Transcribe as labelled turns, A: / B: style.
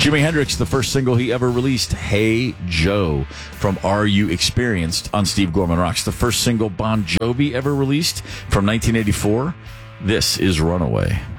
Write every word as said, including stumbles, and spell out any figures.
A: Jimi Hendrix, the first single he ever released, Hey Joe, from Are You Experienced on Steve Gorman Rocks. The first single Bon Jovi ever released from nineteen eighty-four. This is Runaway.